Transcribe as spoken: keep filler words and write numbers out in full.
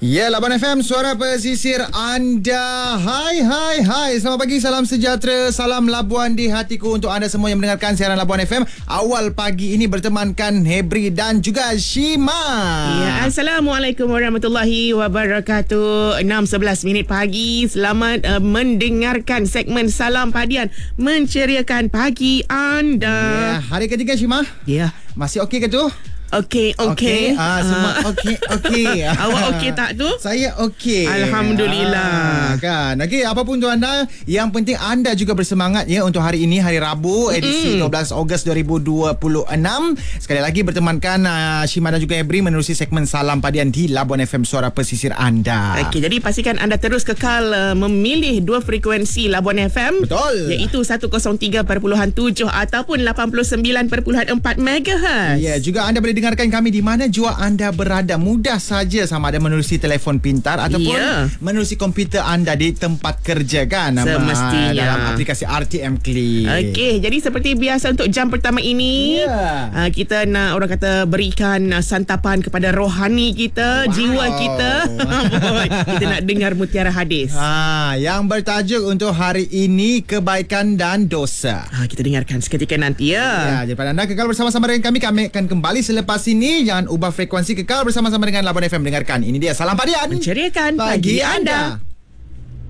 Ya, Labuan F M, suara pesisir anda. Hai, hai, hai. Selamat pagi, salam sejahtera, salam Labuan di hatiku untuk anda semua yang mendengarkan siaran Labuan F M. Awal pagi ini bertemankan Hebri dan juga Shima. Ya, Assalamualaikum warahmatullahi wabarakatuh. enam sebelas minit pagi. Selamat uh, mendengarkan segmen Salam Padian, menceriakan pagi anda. Ya, hari ketiga Shima. Ya. Masih okey ke tu? Okey, okey. Ah, semua okey, okey. Awak okey tak tu? Saya okey. Alhamdulillah. Ah, kan. Okey, apapun tu anda, yang penting anda juga bersemangat ya untuk hari ini, hari Rabu, edisi mm. dua belas Ogos dua ribu dua puluh enam. Sekali lagi bertemankan uh, Shima dan juga Ebri menerusi segmen Salam Padian di Labuan F M, suara pesisir anda. Okey, jadi pastikan anda terus kekal uh, memilih dua frekuensi Labuan F M. Betul. Iaitu seratus tiga perpuluhan tujuh ataupun lapan puluh sembilan perpuluhan empat megahertz. Ya, juga anda boleh dengarkan kami di mana jua anda berada. Mudah saja, sama ada menerusi telefon pintar ataupun ya. menerusi komputer anda di tempat kerja kan. Semestinya. Dalam aplikasi R T M Click. Okey, jadi seperti biasa untuk jam pertama ini, ya. uh, kita nak orang kata berikan uh, santapan kepada rohani kita, wow. jiwa kita. Kita nak dengar mutiara hadis. Ha, yang bertajuk untuk hari ini, kebaikan dan dosa. Ha, kita dengarkan seketika nanti ya. Ya, daripada anda kekal bersama-sama dengan kami, kami akan kembali selepas ini. Jangan ubah frekuensi, kekal bersama-sama dengan Labuan F M. Dengarkan, ini dia Salam Padian, menceriakan pagi, pagi anda, anda.